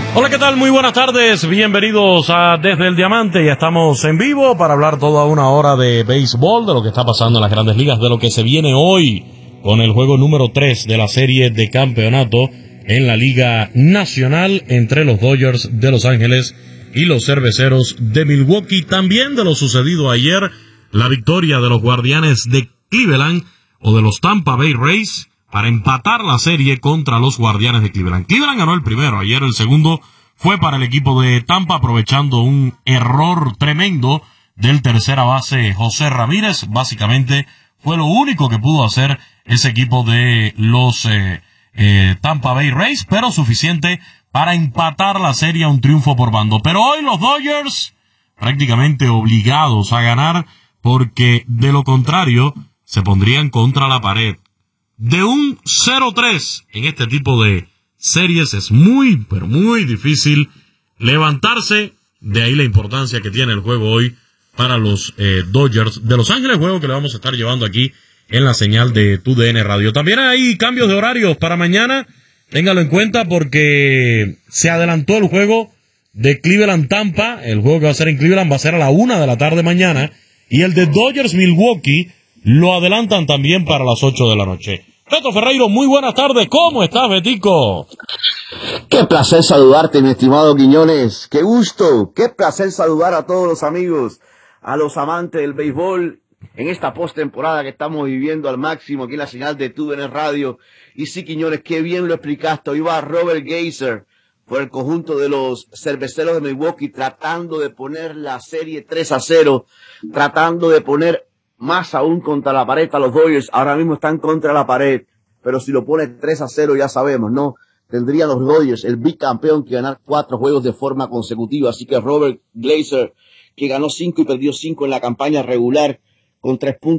Hola, ¿qué tal? Muy buenas tardes, bienvenidos a Desde el Diamante. Ya estamos en vivo para hablar toda una hora de béisbol, de lo que está pasando en las Grandes Ligas, de lo que se viene hoy con el juego número 3 de la serie de campeonato en la Liga Nacional entre los Dodgers de Los Ángeles y los Cerveceros de Milwaukee. También de lo sucedido ayer, la victoria de los Guardianes de Cleveland o de los Tampa Bay Rays para empatar la serie contra los Guardianes de Cleveland. Cleveland ganó el primero, ayer el segundo fue para el equipo de Tampa, aprovechando un error tremendo del tercera base José Ramírez. Básicamente fue lo único que pudo hacer ese equipo de los Tampa Bay Rays, pero suficiente para empatar la serie a un triunfo por bando. Pero hoy los Dodgers prácticamente obligados a ganar, porque de lo contrario se pondrían contra la pared. De un 0-3 en este tipo de series es muy, pero muy difícil levantarse. De ahí la importancia que tiene el juego hoy para los Dodgers de Los Ángeles, juego que le vamos a estar llevando aquí en la señal de TUDN Radio. También hay cambios de horarios para mañana, téngalo en cuenta porque se adelantó el juego de Cleveland-Tampa. El juego que va a ser en Cleveland va a ser a la 1 de la tarde mañana, y el de Dodgers-Milwaukee lo adelantan también para las 8 de la noche. Beto Ferreiro, muy buenas tardes. ¿Cómo estás, Betico? Qué placer saludarte, mi estimado Quiñones. Qué gusto, qué placer saludar a todos los amigos, a los amantes del béisbol en esta postemporada que estamos viviendo al máximo aquí en la señal de TUDN Radio. Y sí, Quiñones, qué bien lo explicaste. Hoy va Robert Geyser por el conjunto de los Cerveceros de Milwaukee, tratando de poner la serie 3-0, tratando de poner más aún contra la pared a los Dodgers. Ahora mismo están contra la pared, pero si lo pone 3-0 ya sabemos, ¿no? Tendrían los Dodgers, el bicampeón, que ganar 4 juegos de forma consecutiva. Así que Robert Geyser, que ganó 5 y perdió 5 en la campaña regular, con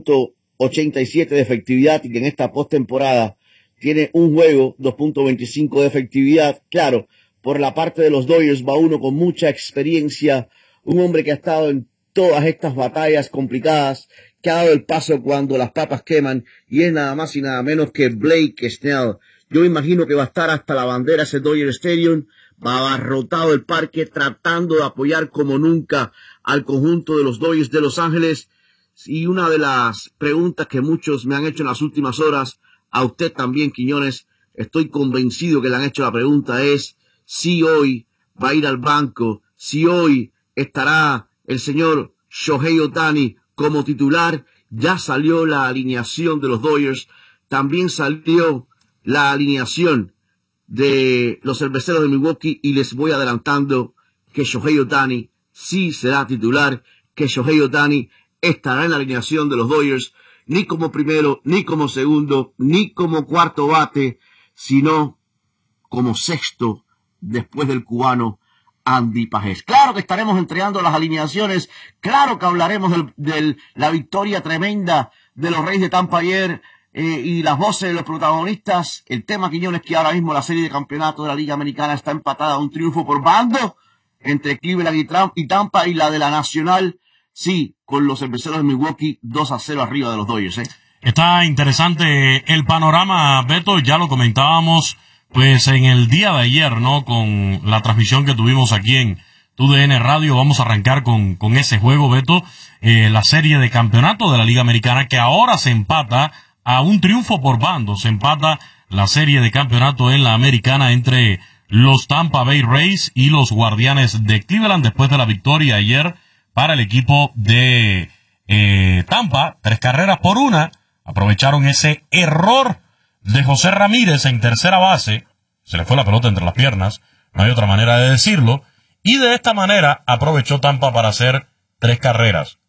3.87 de efectividad, y que en esta postemporada tiene un juego, 2.25 de efectividad. Claro, por la parte de los Dodgers va uno con mucha experiencia, un hombre que ha estado en todas estas batallas complicadas, que ha dado el paso cuando las papas queman, y es nada más y nada menos que Blake Snell. Yo imagino que va a estar hasta la bandera ese Dodger Stadium, va abarrotado el parque, tratando de apoyar como nunca al conjunto de los Dodgers de Los Ángeles. Y una de las preguntas que muchos me han hecho en las últimas horas, a usted también, Quiñones, estoy convencido que le han hecho la pregunta, es si hoy va a ir al banco, si hoy estará el señor Shohei Ohtani como titular. Ya salió la alineación de los Dodgers, también salió la alineación de los Cerveceros de Milwaukee, y les voy adelantando que Shohei Ohtani sí será titular, que Shohei Ohtani estará en la alineación de los Dodgers, ni como primero, ni como segundo, ni como cuarto bate, sino como sexto después del cubano Andy Pajés. Claro que estaremos entregando las alineaciones, claro que hablaremos de la victoria tremenda de los Reyes de Tampa ayer, y las voces de los protagonistas. El tema, Quiñones, que ahora mismo la serie de campeonato de la Liga Americana está empatada a un triunfo por bando entre Cleveland y Tampa, y la de la Nacional, sí, con los Cerveceros de Milwaukee 2-0 arriba de los Dodgers. Está interesante el panorama, Beto, ya lo comentábamos pues en el día de ayer, ¿no? Con la transmisión que tuvimos aquí en TUDN Radio. Vamos a arrancar con ese juego, Beto, la serie de campeonato de la Liga Americana, que ahora se empata a un triunfo por bando. Se empata la serie de campeonato en la Americana entre los Tampa Bay Rays y los Guardianes de Cleveland, después de la victoria ayer para el equipo de Tampa, 3-1. Aprovecharon ese error de José Ramírez en tercera base, se le fue la pelota entre las piernas, no hay otra manera de decirlo, y de esta manera aprovechó Tampa para hacer 3 carreras.